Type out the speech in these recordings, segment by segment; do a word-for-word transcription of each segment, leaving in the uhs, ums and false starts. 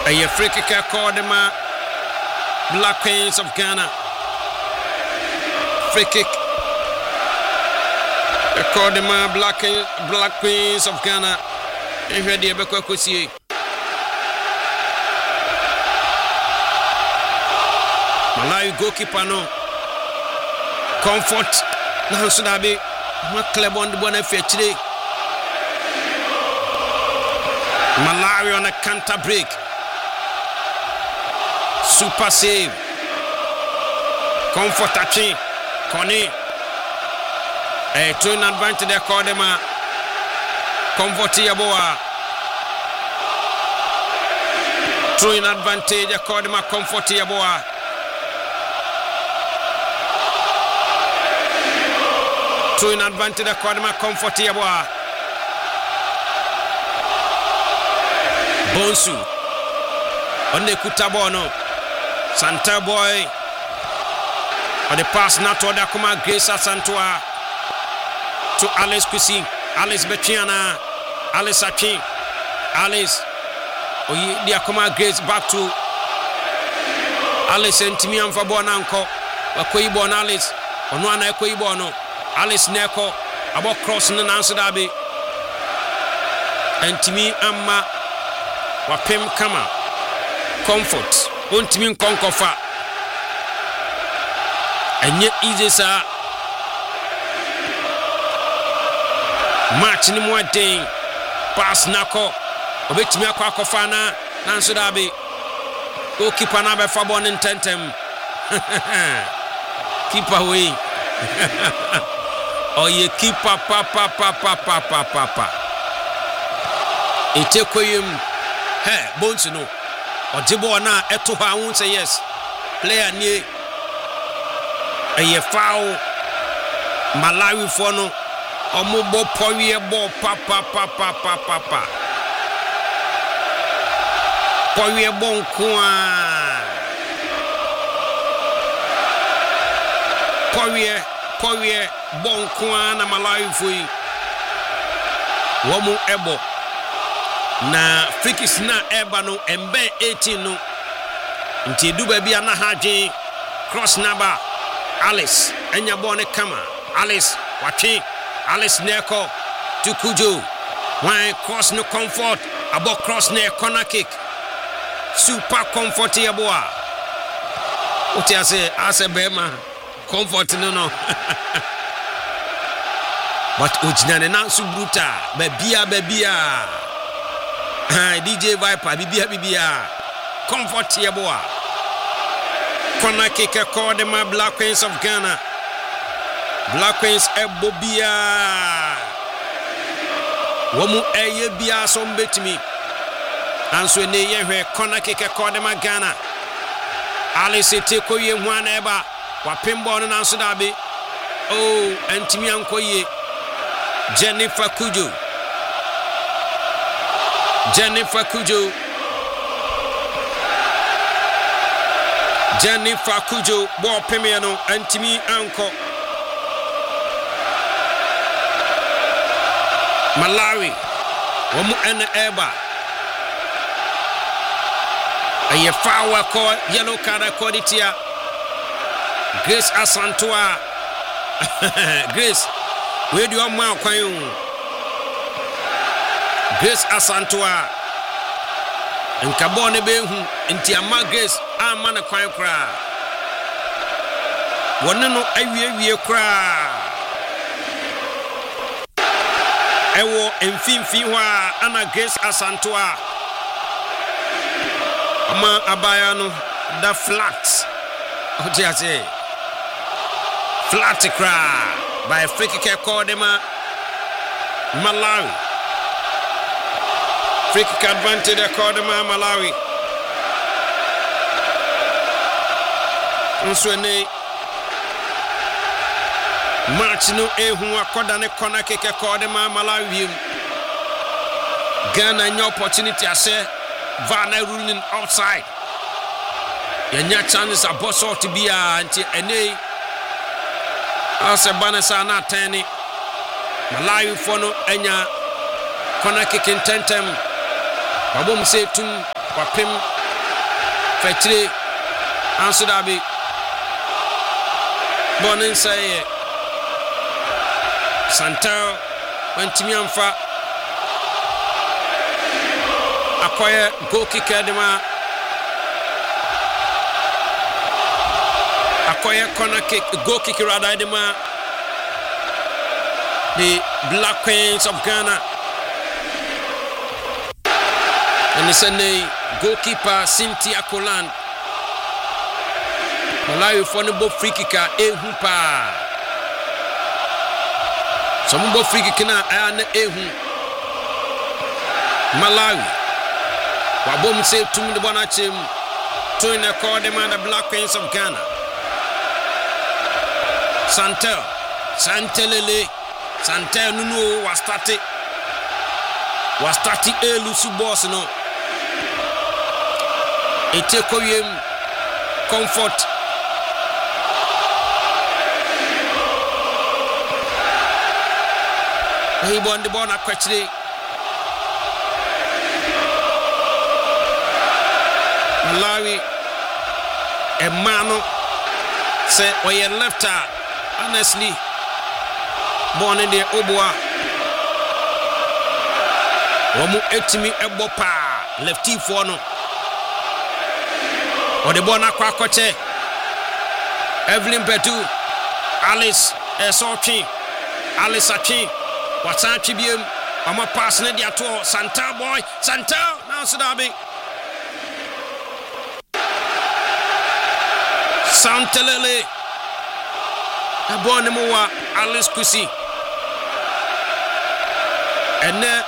A free kick called them Black Queens of Ghana. Free kick called them Black Black Queens of Ghana. And here they are going see. Malawi goalkeeper no comfort. Now should I be what club on the bonnet today? Malawi on a counter break. Super save. Comfort touching. Connie. A turn advantage they call them a Comfort Yaboa. Throwing advantage they call them a Comfort Yaboa. Throwing advantage they call them a Comfort Yaboa. Bonsu. On the Kutabono. Santa boy on the pass not to Dakuma Grace Santua to Alice Kusi, Alice Bechiana, Alice Achi, Alice Oye Diakuma Grace back to Alice and Timian for Bonanko, Wakoi Bon Alice, Onwana Koi Bono, Alice Neko, about crossing and answer Dabi and Timi Amma Wapim Kama Comfort. Untimi nkonkofa enye easy sa match ni mo den pass nako obetimi akwa akofa na nanso da be goalkeeper na be fa ball ntentem keeper we oye keeper pa pa pa pa pa pa pa pa etekoyem he bonsu no Ojibo na eto ha won say yes player nie eye foul Malawi for no omubo powie ball pa pa pa pa pa pa pa powie bon kwa powie powie bon kwa na Malawi foi womu ebo na fikis na eba no embe eighteen no nti duba bia na haje cross number Alice enya ball ne kama Alice watwe Alice neko to Kujo why cross no Comfort about cross ne corner kick super comfortable what you say as a bema Comfort no no but ojina na so brutal babia babia D J Viper, Bibia Bibia, Comfort Yaboa. Corner kicker called them Black Queens of Ghana. Black Queens Ebobia. Womu Eye Bia some bet me. And so they corner kicker called them Ghana. Alice Teko ye one eba. Wapimbo and answer dabi. Oh, and Timianko ye. Jennifer Kujo. Jennifer Kujo Jennifer Kujo ball pemiano antimi anko Malawi womu ene eba aye fawa ko yellow card quality Grace Asantua Grace we do ma kwan Grace Asantua nkabone behu nti ama Grace ama na kwan kra wonne no awie wie kra ewo mfimfi ho ana Grace Asantua ama abaya no da flat oje ase flat kra by free kick called them Malawi. Free kick advantage they called them Malawi. Nswene match no ehu akoda ne corner kick called them Malawi. Ghana any opportunity ase Vana ruling outside. Yanya chance a boss out to be a anti ene ase banasa na tani Malawi for no enya corner kick in tentem babom say tum wapem Fetri Ansudabi Bonin say Santel Wentimianfa Acquire goal kicker dema Acquire corner kick goal kick rather dema the Black Queens of Ghana and it's a goalkeeper Cynthia Kolan Malawi for the ball free kicker Ehu pa some ball free kicker na ane Ehu Malawi wabom say tum the bonachim to in the call them the Black Queens of Ghana Santel Santelele Santel Nuno was started was started a lusu boss no it take him comfort he won the ball actually Malawi a man say or your left hand honestly born in the Oboa Womu etimi ebo pa lefty for no or the bona kwa koche Evelyn Bedu Alice Esochi Alice Achi what's attribute I'm a pass ne dia to Santa boy Santa now Sudabi Santelele Abone mowa Alice Kusi and then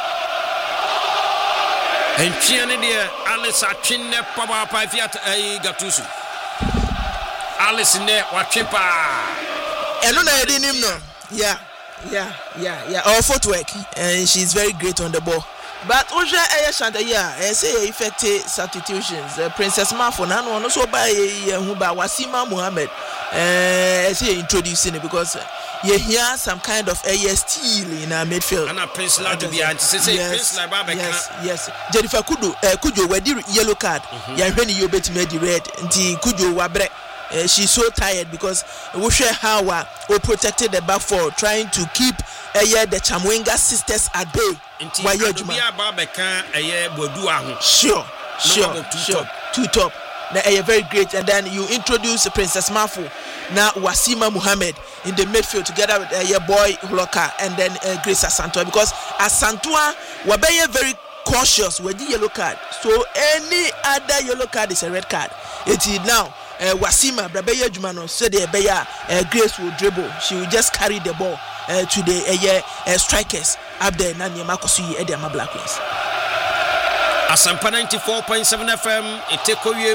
and Chiane dear Alice Achin Papa Fiat a Gatusu Alice in there watching pa and I didn't him no yeah yeah yeah yeah our footwork and she's very great on the ball but Oja Aya Shanta yeah and say effective substitutions uh, Princess Mafo na no so by who by Wasima Muhammad uh say introducing it because uh, you hear some kind of a steel in our midfield. And a Prince Lad to be anti say Prince like Baba. Yes, yes. Jennifer Kudu, uh, Kujo we di yellow card. Ya when you bet me the red. Nti Kujo wabre. Uh, she's so tired because we share how uh, we protected the back four, trying to keep uh, yeah, the Chamwenga sisters at bay. Why you be a Baba can a year bodu ahu. Sure, sure, no, two sure. Top. Two top. They are very great, and then you introduce Princess Mafu, now Wasima Muhammad in the midfield together with uh, your boy Huloka and then uh, Grace Asantua because Asantua were very cautious with the yellow card, so any other yellow card is a red card. It is now uh, Wasima Brabeya Jumano said the Beya uh, Grace will dribble, she will just carry the ball uh, to the uh, uh, strikers up there. Nani Makosi Ediama Black Queens. Asampa ninety-four point seven F M eteko wiem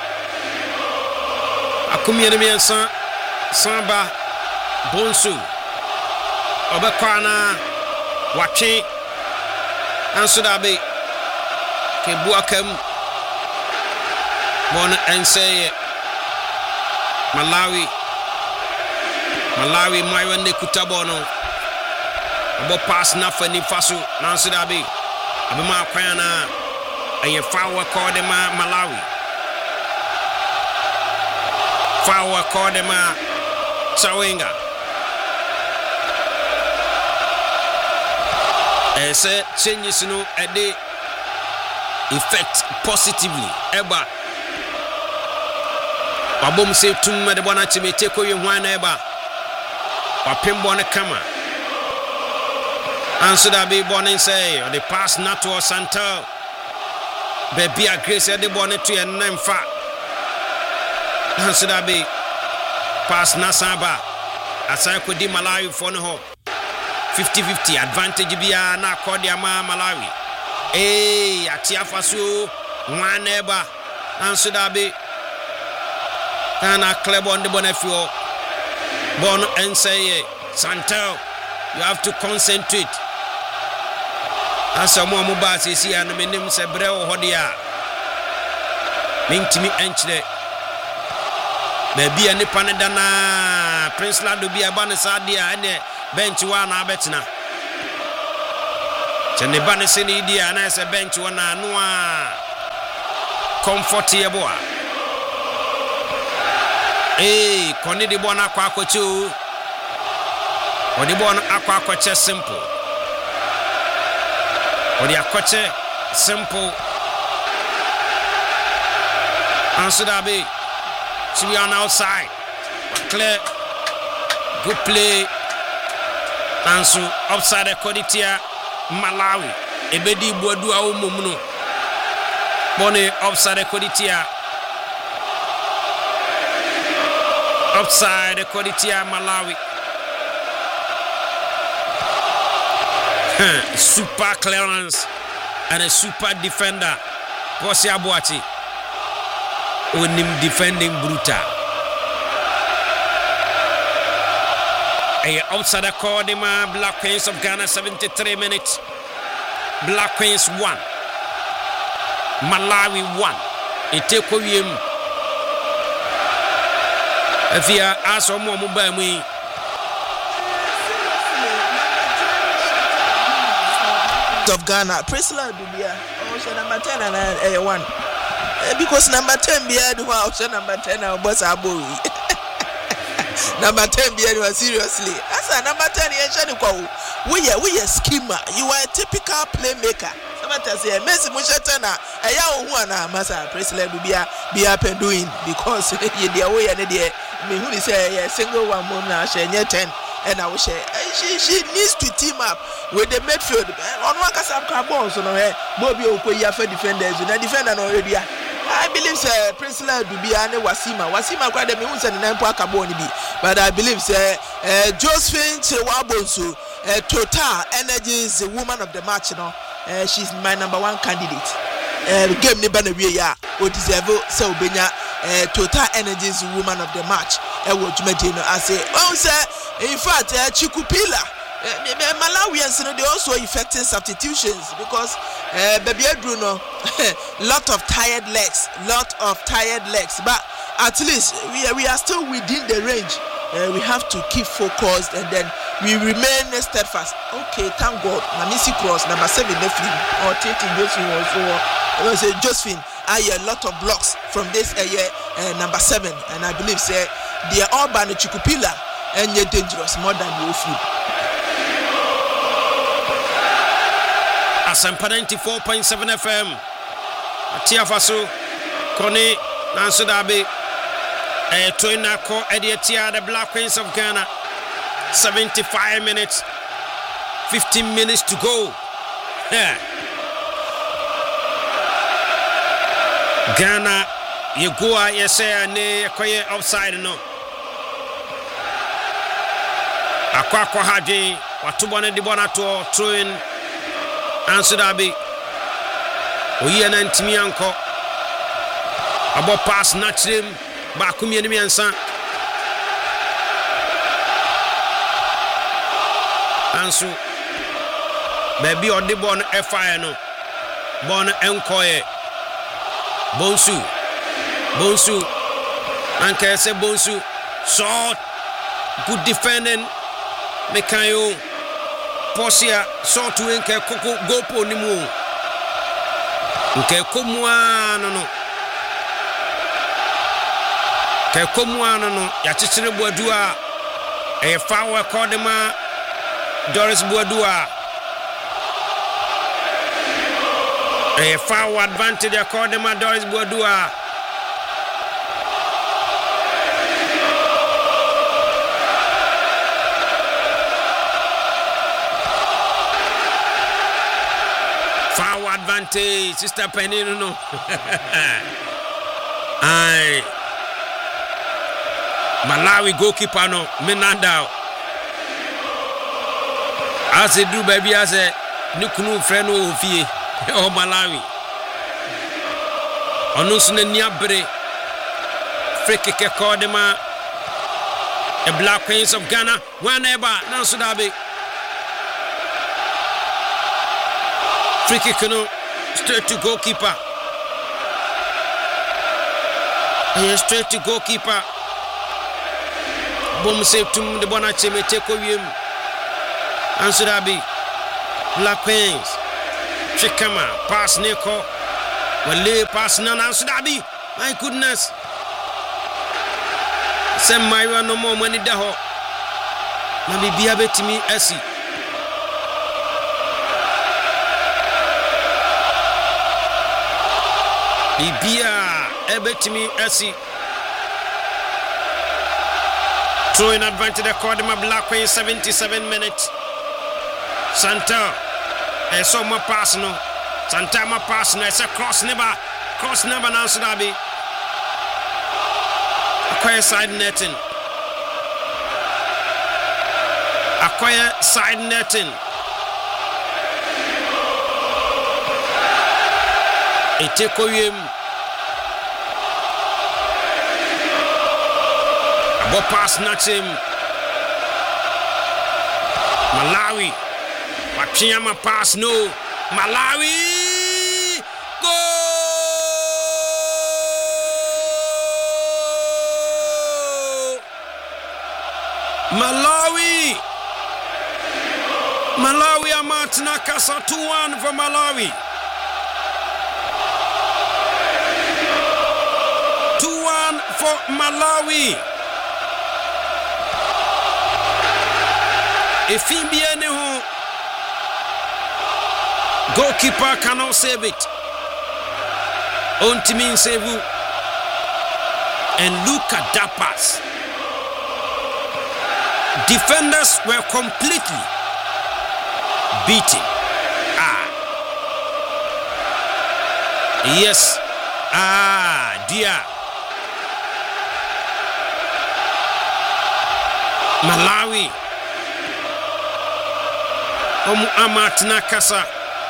akumi ene miensa samba bonsu obekwana wache ansudabe ke buakam bon ense Malawi Malawi maiwende kutabono obo pass na fani fasu ansudabe abema kwana aye foul call them Malawi foul call them Chamwenga and say changes no a day effect positively eba wabom say tum me de bona chime teko ye hwan na eba wapembo ne kama answer that be born say or the pass not to Santel Baby, a Grace at the bonnet to a name fat. Answer that be pass Nasaba. As I could do Malawi for no fifty fifty advantage be a na Kodiama Malawi. Eh, Atiafasu, one neighbor. Answer that be and a club on the Bonefio. Bon and say, Santel, you have to concentrate. Asa mo mobasi si anu menim se breo hodia mintimi enchre baby ani paneda na Prince Lado bi aba ne sadia ene bench wa na abetina chene ba ne se ni dia na se bench wa na no a comfortable. Hey, Koni di bona kwa kochu. Odi bona akwa koche simple. Odi akoche simple. Ansudabi. To be on outside. Clear. Good play. Ansu upside the Koditia Malawi. Ebedi Boadu au Mumuno. Bone upside the Koditia. Upside the Koditia Malawi. Super clearance and a super defender. Bosi Abuati. Onim defending brutal. A outside the corner, Black Queens of Ghana, seventy-three minutes. Black Queens one. Malawi one. Iteko yem. If you are asked more mobile me. Of Ghana, Priscilla Dubia, oh, number ten and uh, one. Uh, because number ten be the one, number ten, our boss Abu. Number ten be anyone seriously. That's a number ten. We are we are schema. You are a typical playmaker. Somebody say Messi Mushatana. I am one Massa Priscilla Dubia be up and doing because you the way and the me who say a single one more now, she ten. And I will say she she needs to team up with the midfield. On one casam carbons on her, Bobby Okoya for defenders, and a defender already. I believe say Priscilla Dubia and Wasima. Wasima quite the moons and nine poor carboni be. But I believe say uh, Josephine Chewabonsu, uh, Total Energy is the woman of the match, you know. Uh, she's my number one candidate. Uh, game Nibanawia, or deserve so Benya. Uh, Total Energy is the woman of the match. Uh, what you I say, oh, sir, in fact, uh, Chikupila, uh, Malawians, you know, they also effecting substitutions because uh, Baby Bruno, lot of tired legs, lot of tired legs, but at least we are, we are still within the range. Uh, we have to keep focused and then we remain steadfast. Okay, thank God. Namisi Cross, number seven, Nephilim, or Titi Josephine also. It was a Josephine. I a lot of blocks from this uh, year, uh, number seven, and I believe say they are all by the Chikupila and you're dangerous more than you feel. Asampa ninety-four point seven F M. Atia Faso, Kone, Nansudabi, eh, Toina Ko, Ediatia, the Black Queens of Ghana. seventy-five minutes, fifteen minutes to go. Yeah. Ghana, you go out, you say, ne, you outside, no. Akwakwa Haji, Watubone Dibona to throwing Ansudabi. Oye na ntimi anko. Abo pass naturally, ba kumi enemi ansa. Ansu. Baby odi bon F I no. Bon enkoye. Bonsu. Bonsu. Anke se Bonsu. Short. Good defending. Mekayo. Posia. Short to enke koko gopo nimu. Nke komwa no no. Ke komwa no no. Ya chichire Boadua. E fawa kodema Doris Boadua. A foul advantage according to Doris Boadua. Foul advantage, Sister Penny, no. Aye. Malawi goalkeeper no, Minanda. As they do, baby, as a Nukunu friend of Fie. Oh Malawi. Onusune niabre. Free kick Kodema. The Black Queens of Ghana. Whenever Nansudabi. Free kick no. Straight to goalkeeper. And straight to goalkeeper. Boom save to the Bonache me take over him. Nansudabi. Black Queens. Chikama, pass Nico. Wale pass na na Sudabi. My goodness. Sem Myra no more money da ho. Na bibia betimi asi. Bibia ebetimi asi. Throwing advantage the Cordima Black Queen, seventy-seven minutes. Santa, a summer pass no. Santa ma pass no. It's a cross never, cross never now Sudabi. Acquire side netting. Acquire side netting. Etekoyem. Abo pass natim. Malawi. Wachiyama pass no. Malawi. Goal. Malawi. Malawi Amatina Kasa two one for Malawi. two one for Malawi. Efimbiene who goalkeeper cannot save it. Ontimin Sevu and look at that pass. Defenders were completely beaten. Ah. Yes. Ah, dear. Malawi. Omu Amatina Kasa.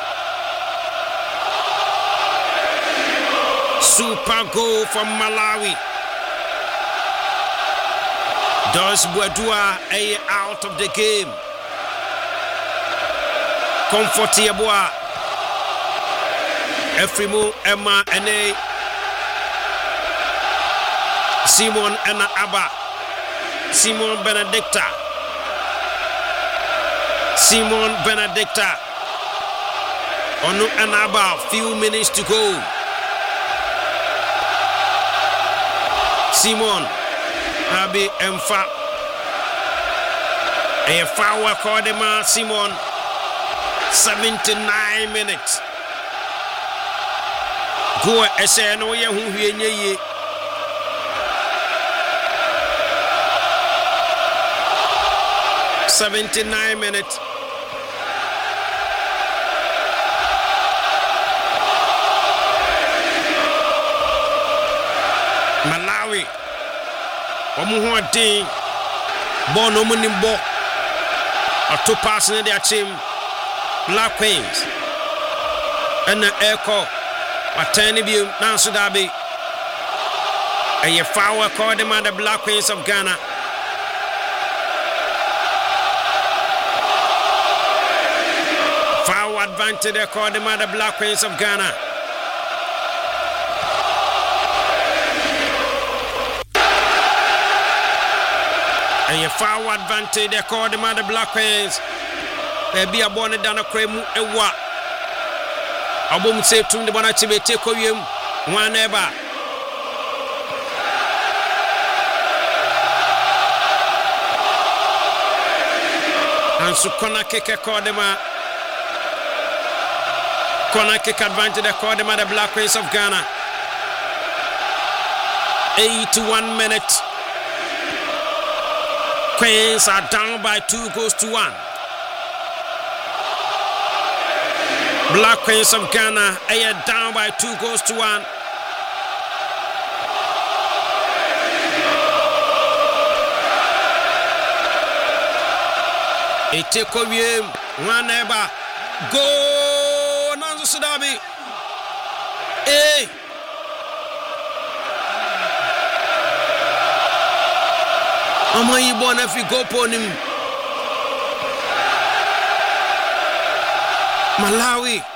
Super goal from Malawi. Doris Bwadua a out of the game. Comfortable. Efrimu Emma Ene. Simon Ena Abba. Simon Benedicta. Simon Benedicta. Onu Enaba, few minutes to go. Simon Abi Emfa. A foul Cordema Simon. seventy-nine minutes. Go ese no ye hu hwie nye. seventy-nine minutes. Malawi. Omu ho adin. Ball no money ball. A two pass in their team. Black Queens. And the echo. What tiny view now Sudabi. And you foul called them at the Black Queens of Ghana. Foul advantage they called them at the Black Queens of Ghana. And you foul advantage they called them at the Black Queens. They be a bonnet down a creme a what? I won't say to the Bonachibe take you one ever. And so corner kick a Cordema. Corner kick advantage the Cordema, the Black Queens of Ghana. eighty-one minutes. Queens are down by two goals to one. Black Queens of Ghana are down by two goals to one. Etekowie one ever go Nanzo Sudabi. Hey. Ama yi born if you go upon him. Malawi.